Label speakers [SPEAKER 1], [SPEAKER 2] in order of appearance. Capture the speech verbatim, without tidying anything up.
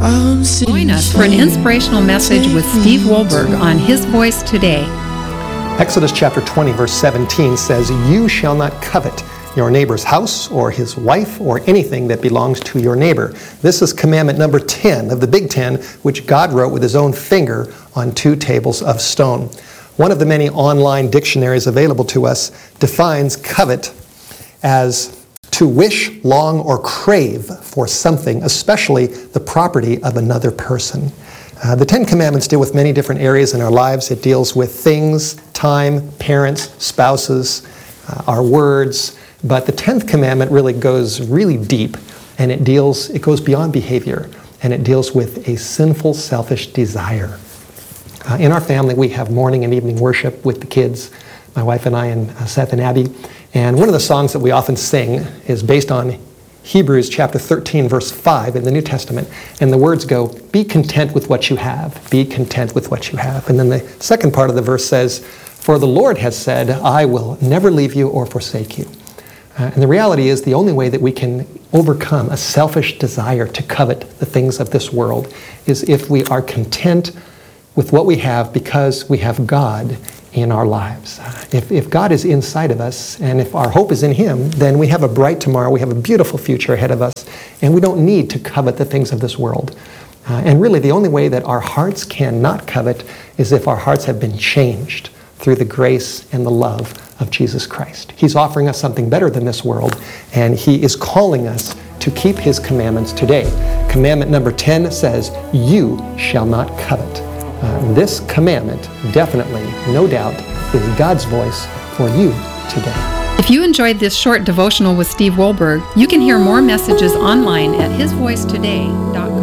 [SPEAKER 1] Join us for an inspirational message with Steve Wohlberg on His Voice Today.
[SPEAKER 2] Exodus chapter twenty, verse seventeen says, "You shall not covet your neighbor's house or his wife or anything that belongs to your neighbor." This is commandment number ten of the Big Ten, which God wrote with his own finger on two tables of stone. One of the many online dictionaries available to us defines covet as to wish, long, or crave for something, especially the property of another person. Uh, the Ten Commandments deal with many different areas in our lives. It deals with things, time, parents, spouses, uh, our words. But the tenth commandment really goes really deep, and it deals, it goes beyond behavior, and it deals with a sinful, selfish desire. Uh, in our family, we have morning and evening worship with the kids, my wife and I and uh, Seth and Abby. And one of the songs that we often sing is based on Hebrews chapter thirteen, verse five in the New Testament. And the words go, "Be content with what you have. Be content with what you have." And then the second part of the verse says, "For the Lord has said, I will never leave you or forsake you." Uh, and the reality is the only way that we can overcome a selfish desire to covet the things of this world is if we are content with what we have because we have God in our lives. If, if God is inside of us and if our hope is in Him, then we have a bright tomorrow, we have a beautiful future ahead of us, and we don't need to covet the things of this world. Uh, and really the only way that our hearts cannot covet is if our hearts have been changed through the grace and the love of Jesus Christ. He's offering us something better than this world, and He is calling us to keep His commandments today. Commandment number ten says, "You shall not covet." Uh, this commandment definitely, no doubt, is God's voice for you today.
[SPEAKER 1] If you enjoyed this short devotional with Steve Wohlberg, you can hear more messages online at his voice today dot com.